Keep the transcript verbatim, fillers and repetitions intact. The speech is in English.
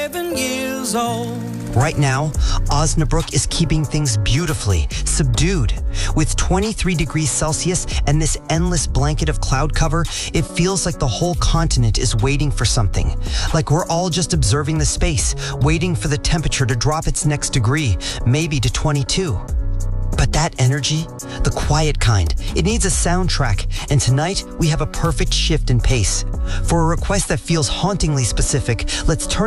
seven years old. Right now, Osnabrück is keeping things beautifully subdued. With twenty-three degrees Celsius and this endless blanket of cloud cover, it feels like the whole continent is waiting for something. Like we're all just observing the space, waiting for the temperature to drop its next degree, maybe to twenty-two. But that energy, the quiet kind, it needs a soundtrack, and tonight we have a perfect shift in pace. For a request that feels hauntingly specific, let's turn